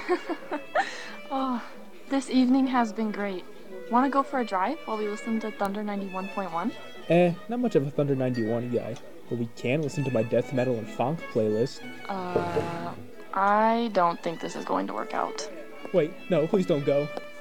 Oh, this evening has been great. Want to go for a drive while we listen to Thunder 91.1? Not much of a Thunder 91 guy, but we can listen to my death metal and funk playlist. Uh, I don't think this is going to work out. Wait, no, please don't go.